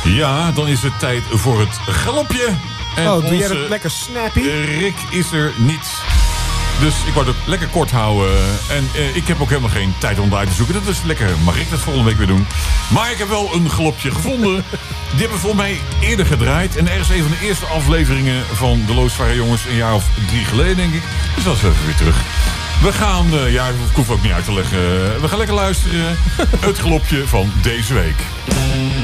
Ja, dan is het tijd voor het galopje. En doe jij dat lekker snappy? Rick is er niet. Dus ik wou het lekker kort houden. En ik heb ook helemaal geen tijd om uit te zoeken. Dat is lekker. Mag ik dat volgende week weer doen? Maar ik heb wel een galopje gevonden. Die hebben we voor mij eerder gedraaid. En ergens een van de eerste afleveringen van de Loosvaren Jongens. Een jaar of 3 geleden, denk ik. Dus dat is even weer terug. We gaan, ik hoef ook niet uit te leggen. We gaan lekker luisteren. Het galopje van deze week.